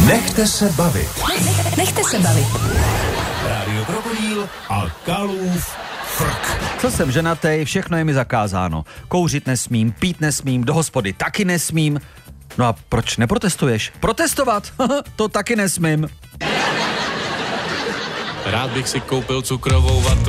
Nechte se bavit. Nechte se bavit. Rádio Krokodýl a Kalův frk. Co jsem ženatej, všechno je mi zakázáno. Kouřit nesmím, pít nesmím, do hospody taky nesmím. No a proč neprotestuješ? Protestovat? To taky nesmím. Rád bych si koupil cukrovou vatu.